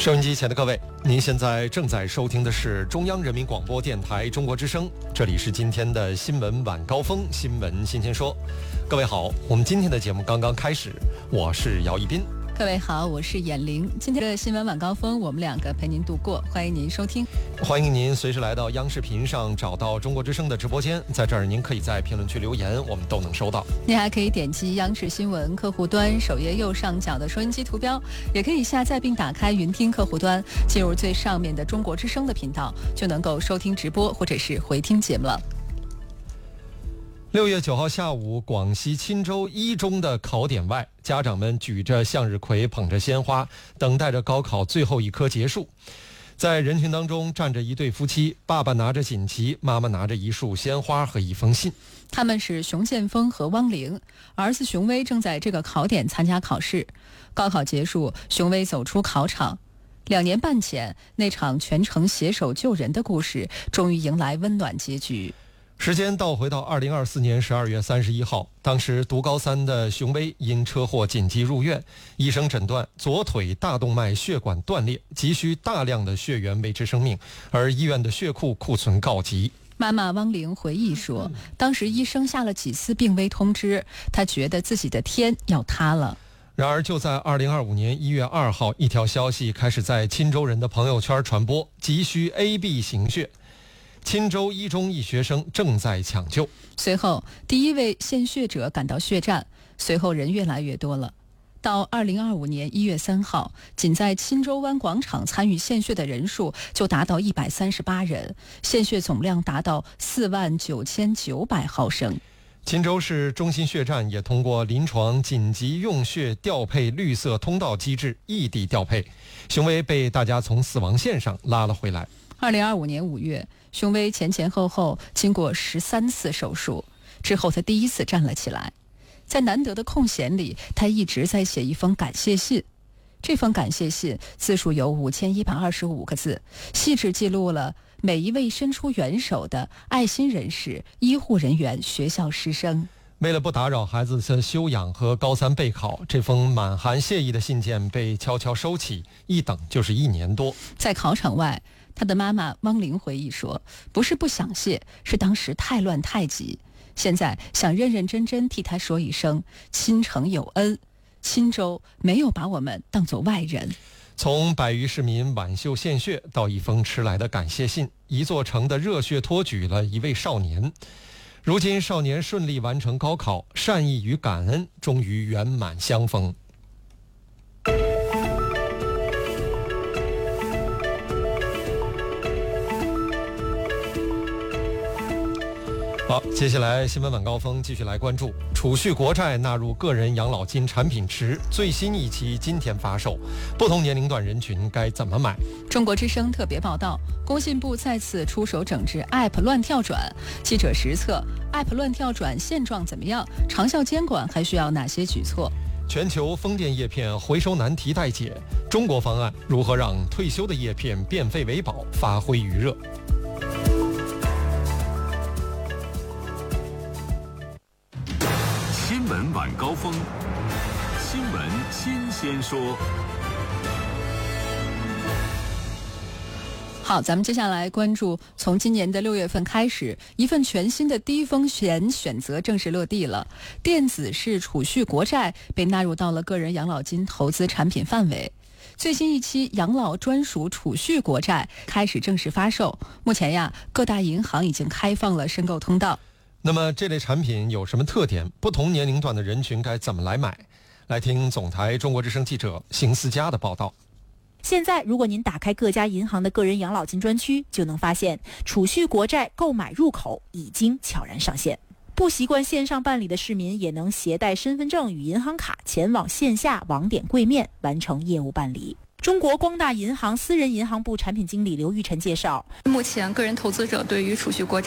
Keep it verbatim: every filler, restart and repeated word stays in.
收音机前的各位，您现在正在收听的是中央人民广播电台中国之声，这里是今天的新闻晚高峰，新闻新鲜说。各位好，我们今天的节目刚刚开始，我是姚一斌。 各位好，我是眼玲。今天的新闻晚高峰，我们两个陪您度过，欢迎您收听。 欢迎您随时来到央视频上找到中国之声的直播间，在这儿您可以在评论区留言，我们都能收到。 您还可以点击央视新闻客户端首页右上角的收音机图标，也可以下载并打开云听客户端，进入最上面的中国之声的频道，就能够收听直播或者是回听节目了。 六月九号下午，广西钦州一中的考点外，家长们举着向日葵，捧着鲜花，等待着高考最后一科结束。在人群当中站着一对夫妻，爸爸拿着锦旗，妈妈拿着一束鲜花和一封信。 他们是熊建峰和汪玲，儿子熊威正在这个考点参加考试。高考结束，熊威走出考场。两年半前，那场全程携手救人的故事，终于迎来温暖结局。 时间倒回到二零二四年十二月三十一号，当时读高三的熊威因车祸紧急入院，医生诊断左腿大动脉血管断裂，急需大量的血源维持生命，而医院的血库库存告急。 妈妈汪玲回忆说，当时医生下了几次病危通知，她觉得自己的天要塌了。 然而就在二零二五年一月二号，一条消息开始在钦州人的朋友圈传播，急需 A B 型血。钦州一中一学生正在抢救。 随后，第一位献血者赶到血站，随后人越来越多了。到二零二五年一月三号，仅在钦州湾广场参与献血的人数就达到一百三十八人，献血总量达到四万九千九百毫升。 钦州市中心血站也通过临床紧急用血调配绿色通道机制异地调配，熊威被大家从死亡线上拉了回来。 二零二五年五月，熊威前前后后经过十三次手术之后，他第一次站了起来。在难得的空闲里，他一直在写一封感谢信。这封感谢信字数有五千一百二十五个字，细致记录了每一位伸出援手的爱心人士、医护人员、学校师生。 为了不打扰孩子的休养和高三备考，这封满含谢意的信件被悄悄收起，一等就是一年多。 在考场外，他的妈妈汪玲回忆说，不是不想谢，是当时太乱太急，现在想认认真真替他说一声钦城有恩，钦州没有把我们当作外人。 从百余市民挽袖献血到一封迟来的感谢信，一座城的热血托举了一位少年。如今少年顺利完成高考，善意与感恩终于圆满相逢。好，接下来新闻晚高峰继续来关注储蓄国债纳入个人养老金产品池最新一期今天发售，不同年龄段人群该怎么买？ 中国之声特别报道，工信部再次出手整治 App 乱跳转。记者实测 App 乱跳转现状怎么样？长效监管还需要哪些举措？ 全球风电叶片回收难题待解，中国方案如何让退休的叶片变废为宝，发挥余热？ 新闻晚高峰，新闻新鲜说。 好，咱们接下来关注，从今年的六月份开始，一份全新的低风险选择正式落地了。电子式储蓄国债被纳入到了个人养老金投资产品范围。最新一期养老专属储蓄国债开始正式发售，目前呀，各大银行已经开放了申购通道。 那么这类产品有什么特点？不同年龄段的人群该怎么来买？来听总台中国之声记者邢思佳的报道。 现在如果您打开各家银行的个人养老金专区，就能发现储蓄国债购买入口已经悄然上线。不习惯线上办理的市民也能携带身份证与银行卡前往线下网点柜面完成业务办理。中国光大银行私人银行部产品经理刘玉晨介绍， 目前个人投资者对于储蓄国债